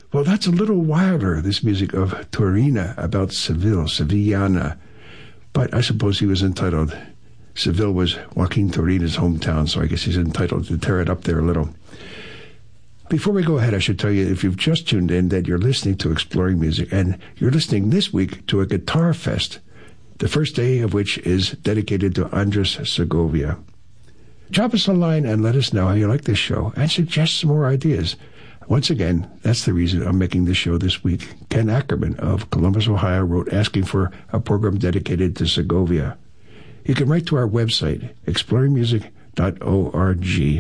Well, that's a little wilder, this music of Torina about Seville, Sevillana. But I suppose he was entitled. Seville was Joaquin Torina's hometown, so I guess he's entitled to tear it up there a little. Before we go ahead, I should tell you, if you've just tuned in, that you're listening to Exploring Music, and you're listening this week to a guitar fest, the first day of which is dedicated to Andres Segovia. Drop us a line and let us know how you like this show, and suggest some more ideas. Once again, that's the reason I'm making this show this week. Ken Ackerman of Columbus, Ohio, wrote asking for a program dedicated to Segovia. You can write to our website, exploringmusic.org.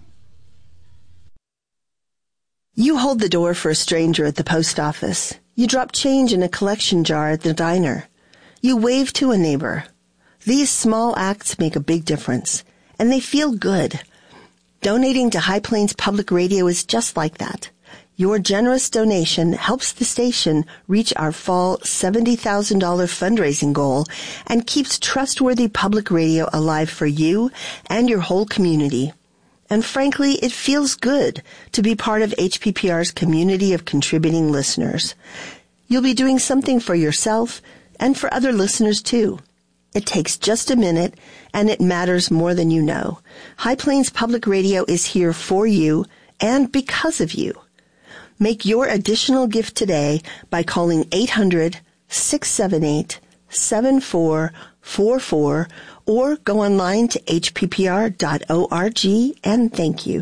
You hold the door for a stranger at the post office. You drop change in a collection jar at the diner. You wave to a neighbor. These small acts make a big difference, and they feel good. Donating to High Plains Public Radio is just like that. Your generous donation helps the station reach our fall $70,000 fundraising goal and keeps trustworthy public radio alive for you and your whole community. And frankly, it feels good to be part of HPPR's community of contributing listeners. You'll be doing something for yourself and for other listeners too. It takes just a minute, and it matters more than you know. High Plains Public Radio is here for you and because of you. Make your additional gift today by calling 800-678-7444 or go online to hppr.org and thank you.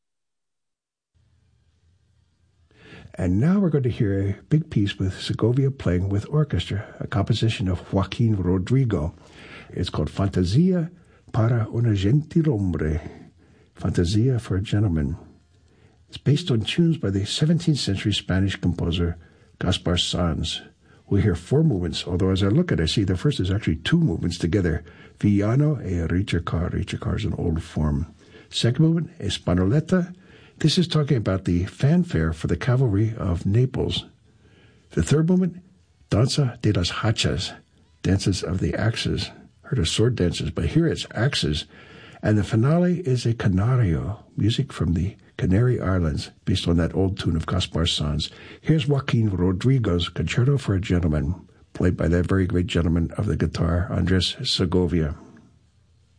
And now we're going to hear a big piece with Segovia playing with orchestra, a composition of Joaquin Rodrigo. It's called Fantasia para un gentilhombre, Fantasia for a Gentleman. It's based on tunes by the 17th century Spanish composer Gaspar Sanz. We hear 4 movements, although as I look at it, I see the first is actually 2 movements together. Villano e ricercar. Ricercar is an old form. Second movement, Espanoletta. This is talking about the fanfare for the cavalry of Naples. The third movement, Danza de las Hachas, dances of the axes. Heard of sword dances, but here it's axes. And the finale is a canario, music from the Canary Islands, based on that old tune of Gaspar Sanz. Here's Joaquin Rodrigo's Concerto for a Gentleman, played by that very great gentleman of the guitar, Andres Segovia.